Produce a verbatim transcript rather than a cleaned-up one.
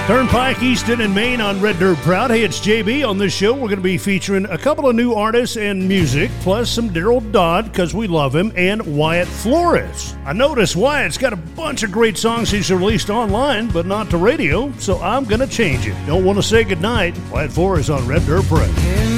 Turnpike, Easton, and Maine on Red Dirt Proud. Hey, it's J B. On this show, we're going to be featuring a couple of new artists and music, plus some Daryl Dodd, because we love him, and Wyatt Flores. I noticed Wyatt's got a bunch of great songs he's released online, but not to radio, so I'm going to change it. Don't want to say goodnight. Wyatt Flores on Red Dirt Proud.